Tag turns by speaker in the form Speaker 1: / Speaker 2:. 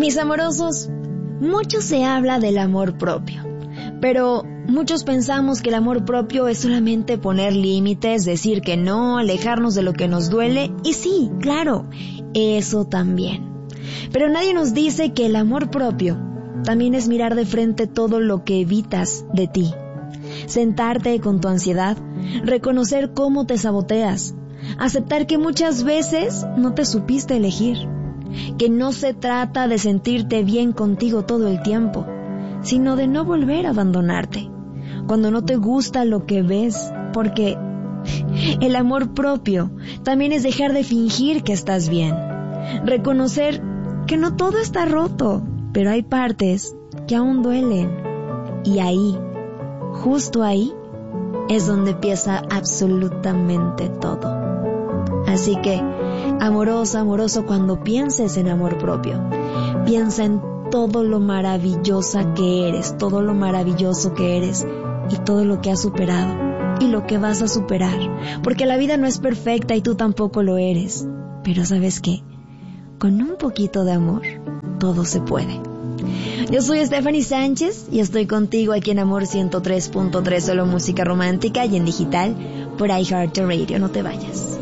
Speaker 1: Mis amorosos, mucho se habla del amor propio, pero muchos pensamos que el amor propio es solamente poner límites, decir que no, alejarnos de lo que nos duele, y sí, claro, eso también. Pero nadie nos dice que el amor propio también es mirar de frente todo lo que evitas de ti. Sentarte con tu ansiedad, reconocer cómo te saboteas, aceptar que muchas veces no te supiste elegir, que no se trata de sentirte bien contigo todo el tiempo, sino de no volver a abandonarte cuando no te gusta lo que ves, porque el amor propio también es dejar de fingir que estás bien, reconocer que no todo está roto, pero hay partes que aún duelen, y ahí, justo ahí, es donde empieza absolutamente todo. Así que, amorosa, amoroso, cuando pienses en amor propio, piensa en todo lo maravillosa que eres, todo lo maravilloso que eres y todo lo que has superado y lo que vas a superar. Porque la vida no es perfecta y tú tampoco lo eres. Pero ¿sabes qué? Con un poquito de amor, todo se puede. Yo soy Stephanie Sánchez y estoy contigo aquí en Amor 103.3, solo música romántica y en digital por iHeartRadio. No te vayas.